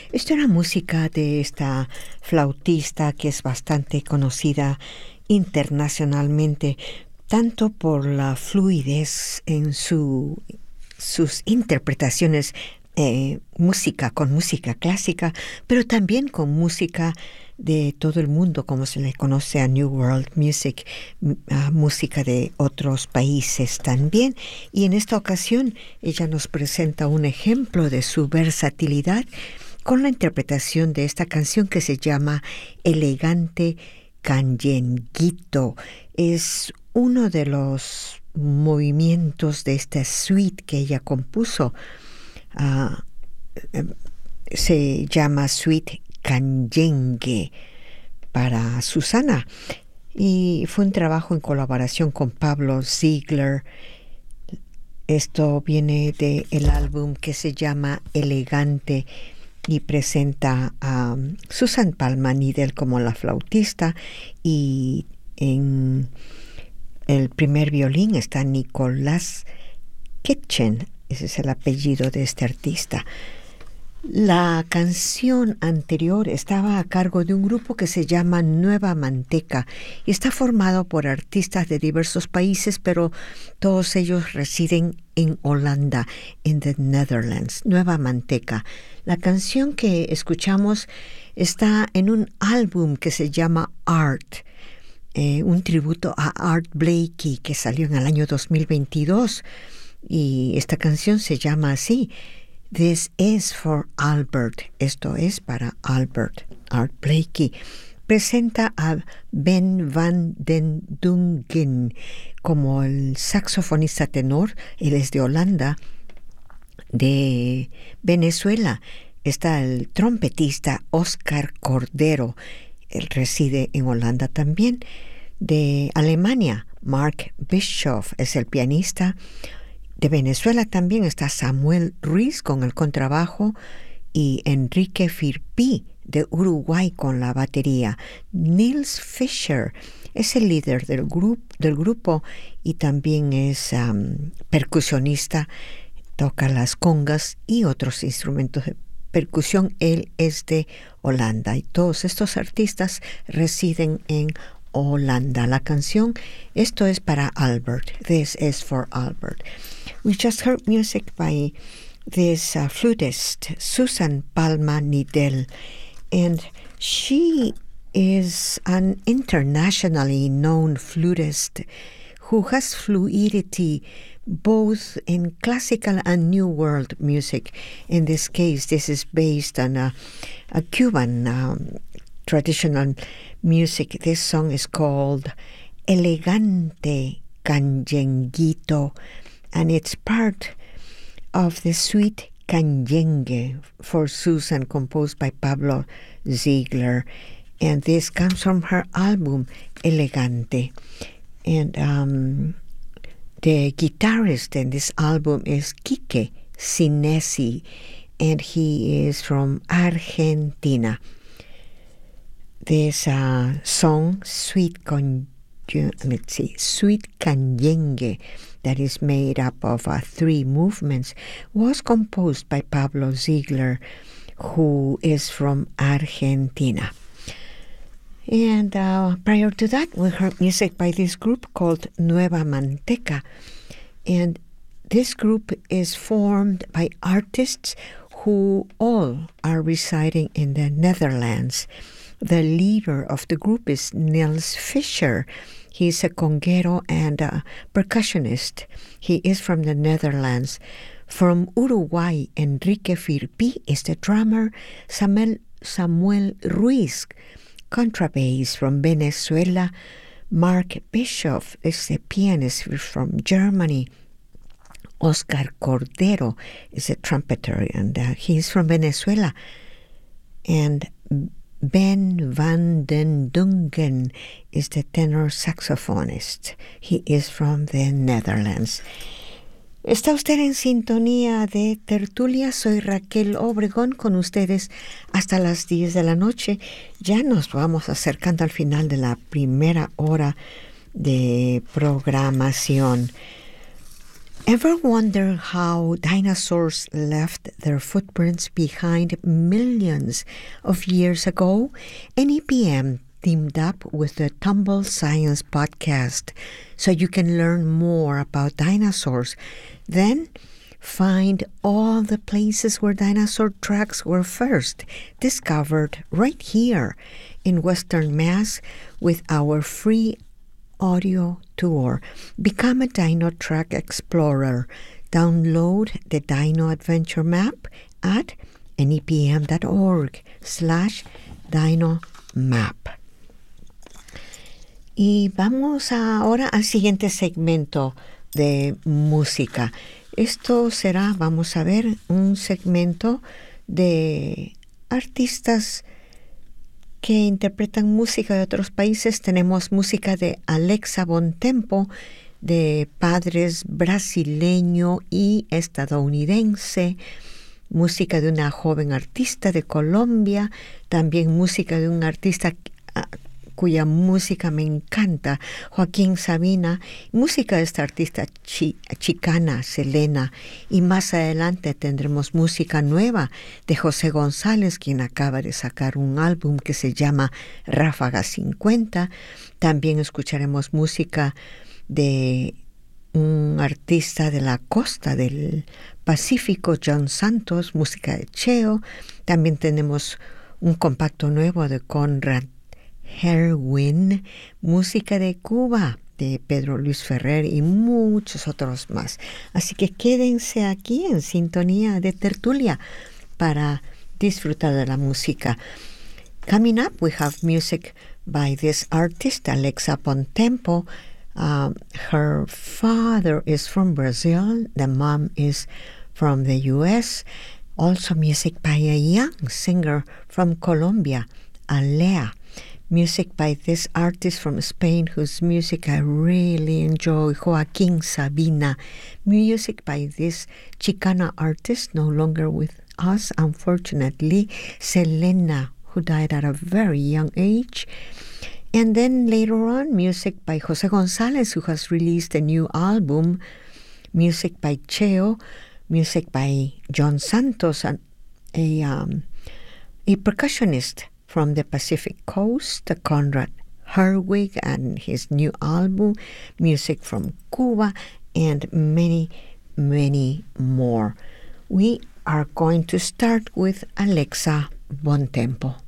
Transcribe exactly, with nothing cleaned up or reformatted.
Esta era música de esta flautista que es bastante conocida internacionalmente, tanto por la fluidez en su, sus interpretaciones, eh, música con música clásica, pero también con música de todo el mundo, como se le conoce a New World Music, uh, música de otros países también. Y en esta ocasión ella nos presenta un ejemplo de su versatilidad con la interpretación de esta canción que se llama Elegante Canyenguito. Es uno de los movimientos de esta suite que ella compuso. Uh, se llama Suite Canyengue para Susana, y fue un trabajo en colaboración con Pablo Ziegler. Esto viene del álbum que se llama Elegante y presenta a Susan Palma-Nidel como la flautista, y en el primer violín está Nicolás Ketchen, ese es el apellido de este artista. La canción anterior estaba a cargo de un grupo que se llama Nueva Manteca y está formado por artistas de diversos países, pero todos ellos residen en Holanda, en the Netherlands. Nueva Manteca. La canción que escuchamos está en un álbum que se llama Art, eh, un tributo a Art Blakey que salió en el año dos mil veintidós, y esta canción se llama así: This is for Albert. Esto es para Albert. Art Blakey presenta a Ben van den Dungen como el saxofonista tenor. Él es de Holanda. De Venezuela está el trompetista Oscar Cordero. Él reside en Holanda también. De Alemania, Mark Bischoff es el pianista. De Venezuela también está Samuel Ruiz con el contrabajo y Enrique Firpi de Uruguay con la batería. Nils Fischer es el líder del, grup, del grupo y también es um, percusionista, toca las congas y otros instrumentos de percusión. Él es de Holanda y todos estos artistas residen en Holanda. La canción, esto es para Albert. This is for Albert. We just heard music by this uh, flutist, Susan Palma-Nidel, and she is an internationally known flutist who has fluidity both in classical and new world music. In this case, this is based on a, a Cuban um, traditional music. This song is called Elegante Canyenguito, and it's part of the Suite Canyengue for Susan, composed by Pablo Ziegler. And this comes from her album, Elegante. And um, the guitarist in this album is Quique Sinesi, and he is from Argentina. This uh, song, Suite Con, let's see, Suite Canyengue, that is made up of uh, three movements, was composed by Pablo Ziegler, who is from Argentina. And uh, prior to that, we heard music by this group called Nueva Manteca. And this group is formed by artists who all are residing in the Netherlands. The leader of the group is Nils Fischer. He's a conguero and a percussionist. He is from the Netherlands. From Uruguay, Enrique Firpi is the drummer. Samuel, Samuel Ruiz, contrabass. From Venezuela, Mark Bischoff is the pianist from Germany. Oscar Cordero is a trumpeter, and uh, he's from Venezuela. And Ben van den Dungen is the tenor saxophonist. He is from the Netherlands. ¿Está usted en sintonía de tertulia? Soy Raquel Obregón con ustedes hasta las diez de la noche. Ya nos vamos acercando al final de la primera hora de programación. Ever wonder how dinosaurs left their footprints behind millions of years ago? N E P M teamed up with the Tumble Science podcast so you can learn more about dinosaurs. Then find all the places where dinosaur tracks were first discovered right here in Western Mass with our free audio tour. Become a Dino Track Explorer. Download the Dino Adventure Map at nepm.org slash Dino Map. Y vamos ahora al siguiente segmento de música. Esto será, vamos a ver, un segmento de artistas que interpretan música de otros países. Tenemos música de Alexa Bontempo, de padres brasileño y estadounidense, música de una joven artista de Colombia, también música de un artista cuya música me encanta, Joaquín Sabina, música de esta artista chi, chicana, Selena, y más adelante tendremos música nueva de José González, quien acaba de sacar un álbum que se llama Ráfaga cincuenta. También escucharemos música de un artista de la costa del Pacífico, John Santos, música de Cheo. También tenemos un compacto nuevo de Conrad Herwin, música de Cuba de Pedro Luis Ferrer y muchos otros más. Así que quédense aquí en sintonía de tertulia para disfrutar de la música. Coming up, we have music by this artist, Alexa Bontempo. Um, her father is from Brazil, the mom is from the U S. Also music by a young singer from Colombia, Alea. Music by this artist from Spain whose music I really enjoy, Joaquín Sabina. Music by this Chicana artist, no longer with us, unfortunately, Selena, who died at a very young age. And then later on, music by José González, who has released a new album. Music by Cheo. Music by John Santos, a, a, um, a percussionist from the Pacific Coast, Conrad Herwig and his new album, music from Cuba, and many, many more. We are going to start with Alexa Bontempo.